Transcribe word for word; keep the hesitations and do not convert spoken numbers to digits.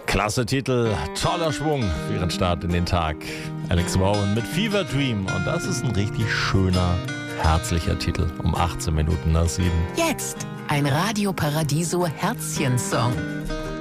Klasse Titel, toller Schwung für ihren Start in den Tag. Alex Warren mit Fever Dream. Und das ist ein richtig schöner, herzlicher Titel um achtzehn Minuten nach sieben. Jetzt ein Radio Paradiso Herzchen-Song.